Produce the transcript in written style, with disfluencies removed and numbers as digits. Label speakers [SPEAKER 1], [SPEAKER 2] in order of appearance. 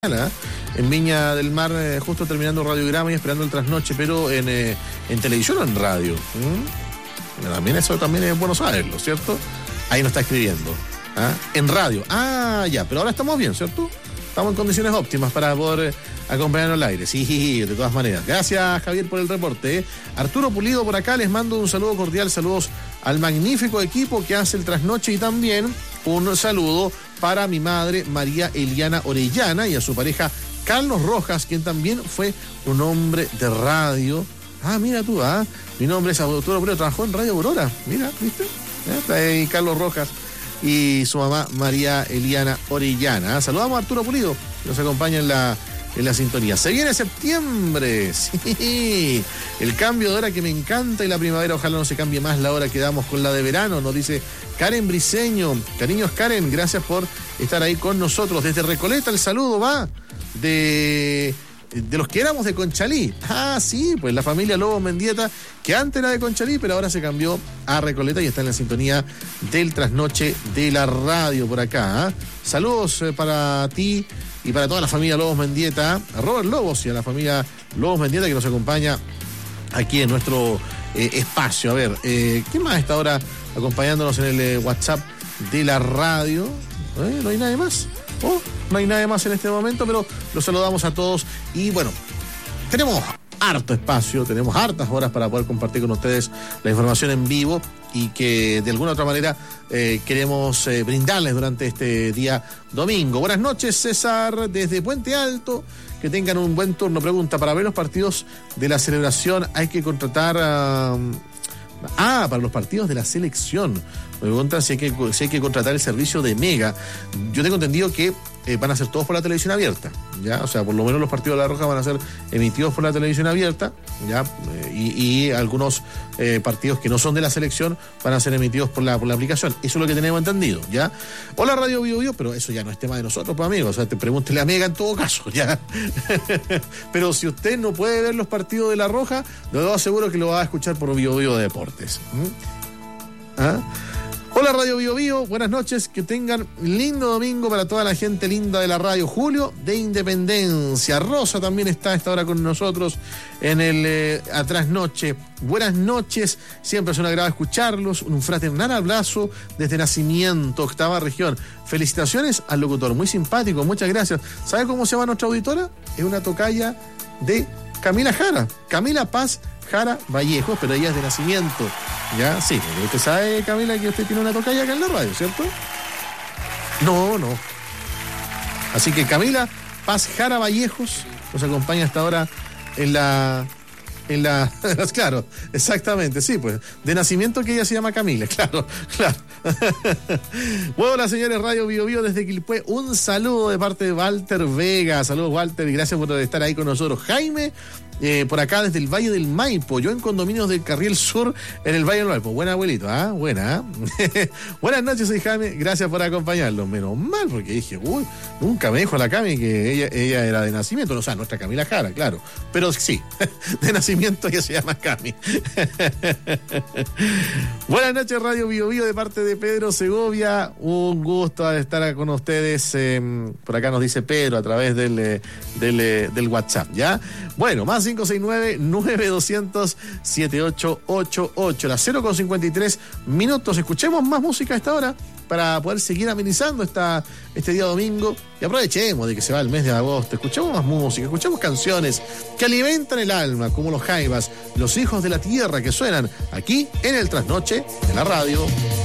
[SPEAKER 1] En Viña del Mar, justo terminando radiograma y esperando el trasnoche, pero en televisión o en radio. También eso también es bueno saberlo, ¿cierto? Ahí nos está escribiendo. En radio. Ya, pero ahora estamos bien, ¿cierto? Estamos en condiciones óptimas para poder acompañarnos al aire. Sí, de todas maneras. Gracias, Javier, por el reporte. Arturo Pulido por acá, les mando un saludo cordial, saludos al magnífico equipo que hace el trasnoche y también un saludo para mi madre María Eliana Orellana y a su pareja Carlos Rojas, quien también fue un hombre de radio. Mira tú, mi nombre es Arturo Pulido, trabajó en Radio Aurora. Mira, ¿viste? Está ahí Carlos Rojas y su mamá María Eliana Orellana. Saludamos a Arturo Pulido, que nos acompaña en la sintonía. Se viene septiembre, sí, el cambio de hora que me encanta y la primavera, ojalá no se cambie más la hora que damos con la de verano, nos dice Karen Briceño. Cariños, Karen, gracias por estar ahí con nosotros. Desde Recoleta el saludo va de los que éramos de Conchalí. Sí, pues la familia Lobos Mendieta, que antes era de Conchalí, pero ahora se cambió a Recoleta y está en la sintonía del trasnoche de la radio por acá. Saludos para ti y para toda la familia Lobos Mendieta, a Robert Lobos y a la familia Lobos Mendieta que nos acompaña aquí en nuestro espacio. A ver, ¿quién más está ahora acompañándonos en el WhatsApp de la radio? ¿No hay nadie más? No hay nadie más en este momento, pero los saludamos a todos y bueno, tenemos harto espacio, tenemos hartas horas para poder compartir con ustedes la información en vivo y que de alguna otra manera queremos brindarles durante este día domingo. Buenas noches, César, desde Puente Alto. Que tengan un buen turno. Pregunta, para ver los partidos de la celebración hay que contratar para los partidos de la selección. Me preguntan si hay que contratar el servicio de Mega. Yo tengo entendido que van a ser todos por la televisión abierta, ¿ya? O sea, por lo menos los partidos de La Roja van a ser emitidos por la televisión abierta, ¿ya? Y algunos partidos que no son de la selección van a ser emitidos por la aplicación. Eso es lo que tenemos entendido, ¿ya? Hola Radio Bio Bio, pero eso ya no es tema de nosotros, pues amigos. O sea, pregúntele a Mega en todo caso, ¿ya? Pero si usted no puede ver los partidos de La Roja, lo aseguro que lo va a escuchar por Bio Bio Deportes. Hola Radio Bio Bio, buenas noches, que tengan lindo domingo para toda la gente linda de la radio. Julio de Independencia, Rosa también está a esta hora con nosotros en el Trasnoche. Buenas noches, siempre es un agrado escucharlos, un fraternal abrazo desde Nacimiento, octava región. Felicitaciones al locutor, muy simpático, muchas gracias. ¿Sabe cómo se llama nuestra auditora? Es una tocaya de Camila Jara, Camila Paz Jara Vallejos, pero ella es de Nacimiento. Ya, sí, porque usted sabe, Camila, que usted tiene una tocaya acá en la radio, ¿cierto? No. Así que Camila Paz Jara Vallejos nos acompaña hasta ahora en la claro, exactamente, sí, pues, de nacimiento que ella se llama Camila, claro. Hola, señores, Radio Bio Bio desde Quilpué, un saludo de parte de Walter Vega. Saludos, Walter, y gracias por estar ahí con nosotros. Jaime, por acá desde el Valle del Maipo, yo en condominios del Carriel Sur en el Valle del Maipo. Buena, abuelito, buena. Buenas noches, soy Jaime, gracias por acompañarnos. Menos mal, porque dije, nunca me dijo la Cami que ella era de nacimiento, o sea, nuestra Camila Jara, claro, pero sí, de nacimiento ella se llama Cami. Buenas noches, Radio Bio Bio, de parte de Pedro Segovia, un gusto estar con ustedes. Por acá nos dice Pedro a través del WhatsApp, ¿ya? Bueno, más 569-9200-7888, las 0:53 minutos. Escuchemos más música a esta hora para poder seguir amenizando este día domingo y aprovechemos de que se va el mes de agosto. Escuchemos más música, escuchemos canciones que alimentan el alma, como los Jaivas, los hijos de la tierra, que suenan aquí en el Trasnoche de la radio.